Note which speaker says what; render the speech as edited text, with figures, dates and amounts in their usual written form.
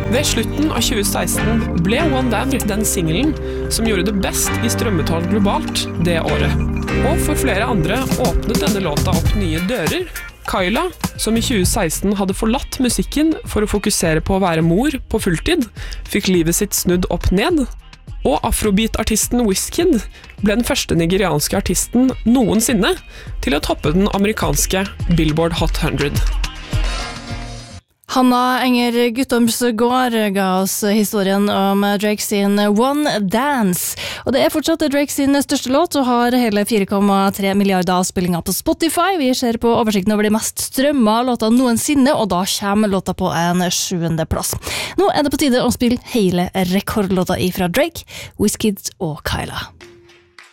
Speaker 1: Ved slutten av 2016 ble One Dance den singelen som gjorde det best i strømmetall globalt det året. Og for flere andre åpnet denne låta opp nye dører. Kyla, som i 2016 hadde forlatt musikken for å fokusere på å være mor på fulltid, fikk livet sitt snudd opp ned. Og afrobeat-artisten Wizkid ble den første nigerianske artisten noensinne til å toppe den amerikanske Billboard Hot 100.
Speaker 2: Hanna Enger Guttormsgård ga oss historien om Drake sin One Dance. Og det fortsatt Drake sin største låt, og har hele 4,3 milliarder spillinger på Spotify. Vi ser på oversikten over de mest strømma låta noensinne, og da kommer låta på en 7. plass. Nå det på tide å spille hele rekordlåta ifra Drake, Wizkid og Kyla.